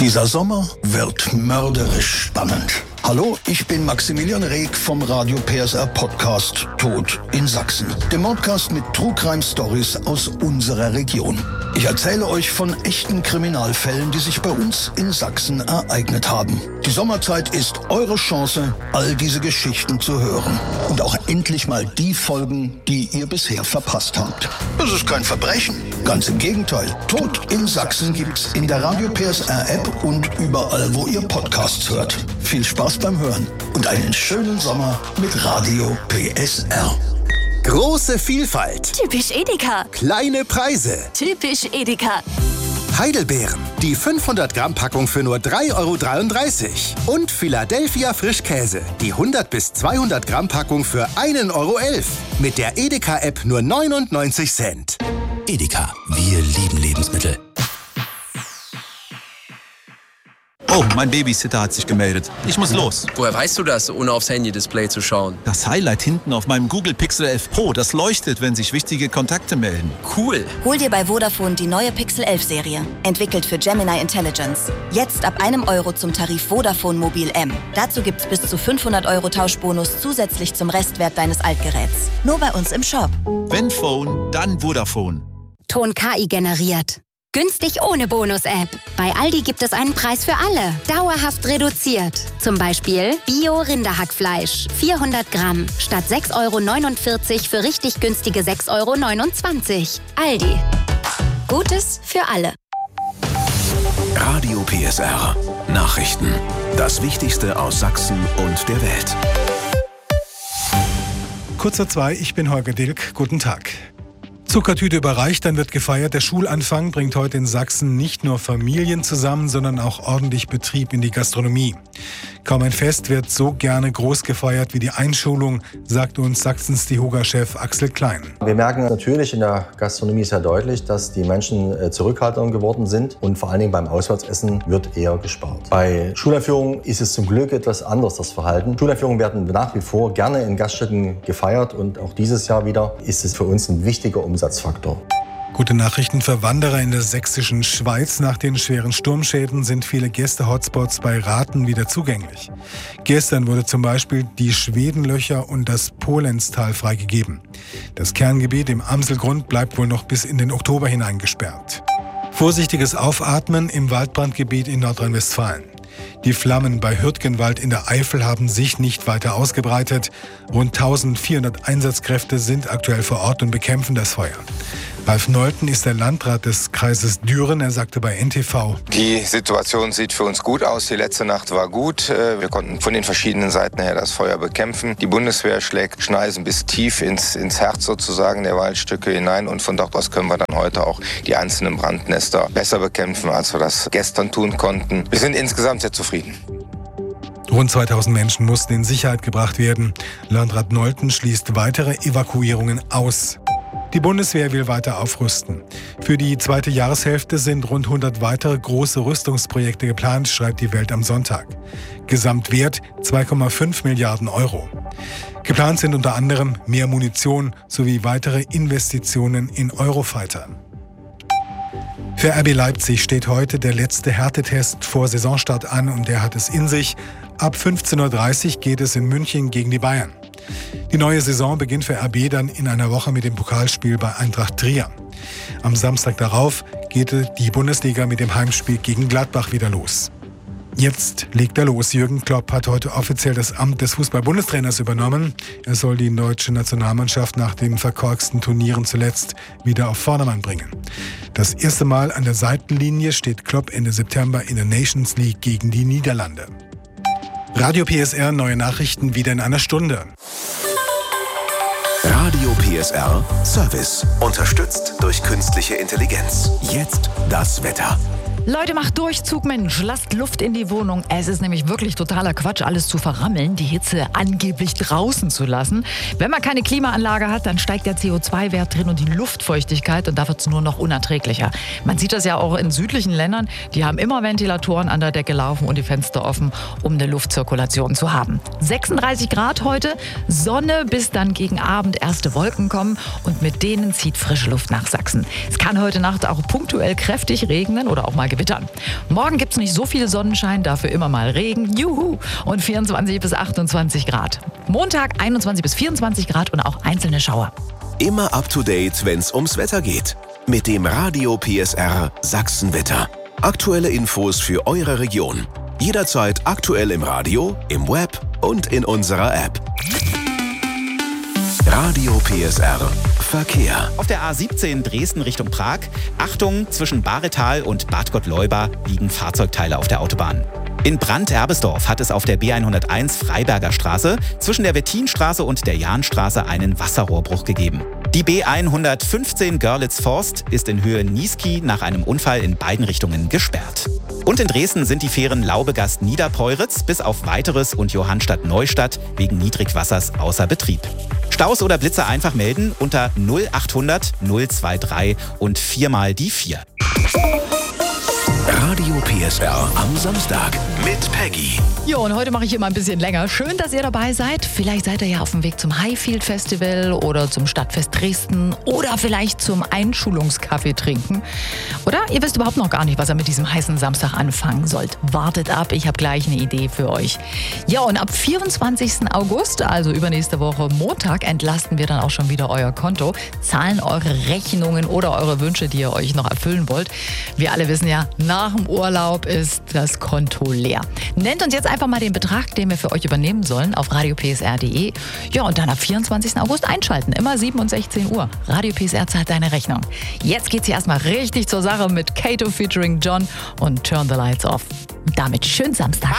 Dieser Sommer wird mörderisch spannend. Hallo, ich bin Maximilian Reg vom Radio PSR Podcast Tod in Sachsen. Dem Podcast mit True Crime Stories aus unserer Region. Ich erzähle euch von echten Kriminalfällen, die sich bei uns in Sachsen ereignet haben. Die Sommerzeit ist eure Chance, all diese Geschichten zu hören. Und auch endlich mal die Folgen, die ihr bisher verpasst habt. Das ist kein Verbrechen. Ganz im Gegenteil. Tod in Sachsen gibt's in der Radio PSR App und überall, wo ihr Podcasts hört. Viel Spaß beim Hören und einen schönen Sommer mit Radio PSR. Große Vielfalt. Typisch Edeka. Kleine Preise. Typisch Edeka. Heidelbeeren. Die 500 Gramm Packung für nur 3,33 €. Und Philadelphia Frischkäse. Die 100 bis 200 Gramm Packung für 1,11 € Mit der Edeka-App nur 99 Cent. Edeka. Wir lieben Lebensmittel. Oh, mein Babysitter hat sich gemeldet. Ich muss los. Woher weißt du das, ohne aufs Handy-Display zu schauen? Das Highlight hinten auf meinem Google Pixel 11 Pro, das leuchtet, wenn sich wichtige Kontakte melden. Cool. Hol dir bei Vodafone die neue Pixel 11 Serie. Entwickelt für Gemini Intelligence. Jetzt ab €1 zum Tarif Vodafone Mobil M. Dazu gibt's bis zu 500 € Tauschbonus zusätzlich zum Restwert deines Altgeräts. Nur bei uns im Shop. Wenn Phone, dann Vodafone. Ton KI generiert. Günstig ohne Bonus-App. Bei Aldi gibt es einen Preis für alle. Dauerhaft reduziert. Zum Beispiel Bio-Rinderhackfleisch. 400 Gramm. Statt 6,49 € für richtig günstige 6,29 €. Aldi. Gutes für alle. Radio PSR. Nachrichten. Das Wichtigste aus Sachsen und der Welt. Kurz vor 2, ich bin Holger Dilk. Guten Tag. Zuckertüte überreicht, dann wird gefeiert. Der Schulanfang bringt heute in Sachsen nicht nur Familien zusammen, sondern auch ordentlich Betrieb in die Gastronomie. Kaum ein Fest wird so gerne groß gefeiert wie die Einschulung, sagt uns Sachsens DEHOGA-Chef Axel Klein. Wir merken natürlich in der Gastronomie sehr deutlich, dass die Menschen zurückhaltender geworden sind und vor allen Dingen beim Auswärtsessen wird eher gespart. Bei Schuleinführungen ist es zum Glück etwas anders, das Verhalten. Schuleinführungen werden nach wie vor gerne in Gaststätten gefeiert und auch dieses Jahr wieder ist es für uns ein wichtiger Umsatzfaktor. Gute Nachrichten für Wanderer in der sächsischen Schweiz. Nach den schweren Sturmschäden sind viele Gäste-Hotspots bei Rathen wieder zugänglich. Gestern wurde zum Beispiel die Schwedenlöcher und das Polenztal freigegeben. Das Kerngebiet im Amselgrund bleibt wohl noch bis in den Oktober hinein gesperrt. Vorsichtiges Aufatmen im Waldbrandgebiet in Nordrhein-Westfalen. Die Flammen bei Hürtgenwald in der Eifel haben sich nicht weiter ausgebreitet. Rund 1400 Einsatzkräfte sind aktuell vor Ort und bekämpfen das Feuer. Ralf Nolten ist der Landrat des Kreises Düren. Er sagte bei NTV: Die Situation sieht für uns gut aus. Die letzte Nacht war gut. Wir konnten von den verschiedenen Seiten her das Feuer bekämpfen. Die Bundeswehr schlägt Schneisen bis tief ins Herz sozusagen der Waldstücke hinein. Und von dort aus können wir dann heute auch die einzelnen Brandnester besser bekämpfen, als wir das gestern tun konnten. Wir sind insgesamt sehr zufrieden. Rund 2000 Menschen mussten in Sicherheit gebracht werden. Landrat Nolten schließt weitere Evakuierungen aus. Die Bundeswehr will weiter aufrüsten. Für die zweite Jahreshälfte sind rund 100 weitere große Rüstungsprojekte geplant, schreibt die Welt am Sonntag. Gesamtwert 2,5 Milliarden €. Geplant sind unter anderem mehr Munition sowie weitere Investitionen in Eurofighter. Für RB Leipzig steht heute der letzte Härtetest vor Saisonstart an und der hat es in sich. Ab 15:30 Uhr geht es in München gegen die Bayern. Die neue Saison beginnt für RB dann in einer Woche mit dem Pokalspiel bei Eintracht Trier. Am Samstag darauf geht die Bundesliga mit dem Heimspiel gegen Gladbach wieder los. Jetzt legt er los. Jürgen Klopp hat heute offiziell das Amt des Fußball-Bundestrainers übernommen. Er soll die deutsche Nationalmannschaft nach den verkorksten Turnieren zuletzt wieder auf Vordermann bringen. Das erste Mal an der Seitenlinie steht Klopp Ende September in der Nations League gegen die Niederlande. Radio PSR, neue Nachrichten wieder in einer Stunde. Radio PSR Service. Unterstützt durch künstliche Intelligenz. Jetzt das Wetter. Leute, macht Durchzug, Mensch, lasst Luft in die Wohnung. Es ist nämlich wirklich totaler Quatsch, alles zu verrammeln, die Hitze angeblich draußen zu lassen. Wenn man keine Klimaanlage hat, dann steigt der CO2-Wert drin und die Luftfeuchtigkeit und da wird es nur noch unerträglicher. Man sieht das ja auch in südlichen Ländern, die haben immer Ventilatoren an der Decke laufen und die Fenster offen, um eine Luftzirkulation zu haben. 36 Grad heute, Sonne, bis dann gegen Abend erste Wolken kommen und mit denen zieht frische Luft nach Sachsen. Es kann heute Nacht auch punktuell kräftig regnen oder auch mal Gewittern. Morgen gibt es nicht so viel Sonnenschein, dafür immer mal Regen. Juhu! Und 24 bis 28 Grad. Montag 21 bis 24 Grad und auch einzelne Schauer. Immer up to date, wenn's ums Wetter geht. Mit dem Radio PSR Sachsenwetter. Aktuelle Infos für eure Region. Jederzeit aktuell im Radio, im Web und in unserer App. Radio PSR Verkehr. Auf der A17 Dresden Richtung Prag. Achtung, zwischen Baretal und Bad Gottleuba liegen Fahrzeugteile auf der Autobahn. In Brandt-Erbesdorf hat es auf der B101 Freiberger Straße zwischen der Wettinstraße und der Jahnstraße einen Wasserrohrbruch gegeben. Die B115 Görlitz-Forst ist in Höhe Niesky nach einem Unfall in beiden Richtungen gesperrt. Und in Dresden sind die Fähren Laubegast-Niederpeuritz bis auf Weiteres und Johannstadt-Neustadt wegen Niedrigwassers außer Betrieb. Staus oder Blitze einfach melden unter 0800 023 und 4 mal die 4. Radio PSR am Samstag mit Peggy. Jo, und heute mache ich immer ein bisschen länger. Schön, dass ihr dabei seid. Vielleicht seid ihr ja auf dem Weg zum Highfield Festival oder zum Stadtfest Dresden oder vielleicht zum Einschulungskaffee trinken. Oder ihr wisst überhaupt noch gar nicht, was ihr mit diesem heißen Samstag anfangen sollt. Wartet ab, ich habe gleich eine Idee für euch. Ja, und ab 24. August, also übernächste Woche Montag, entlasten wir dann auch schon wieder euer Konto, zahlen eure Rechnungen oder eure Wünsche, die ihr euch noch erfüllen wollt. Wir alle wissen ja, nach dem Urlaub ist das Konto leer. Nennt uns jetzt einfach mal den Betrag, den wir für euch übernehmen sollen, auf radiopsr.de. Ja, und dann ab 24. August einschalten. Immer 7 und 16 Uhr. Radio PSR zahlt deine Rechnung. Jetzt geht's hier erstmal richtig zur Sache mit Kato featuring John und Turn the Lights Off. Damit schönen Samstag.